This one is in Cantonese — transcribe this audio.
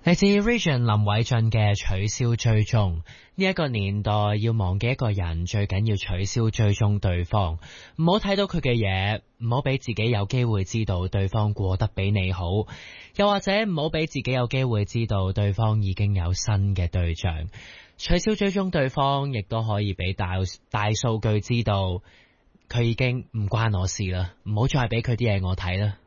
嚟自 Region 林偉俊嘅取消追蹤。呢一個年代要忘記一個人，最緊要取消追蹤對方，唔好睇到佢嘅嘢，唔好俾自己有機會知道對方過得比你好，又或者唔好俾自己有機會知道對方已經有新嘅對象。取消追蹤對方，亦都可以俾大數據知道佢已經唔關我事啦，唔好再俾佢啲嘢我睇啦。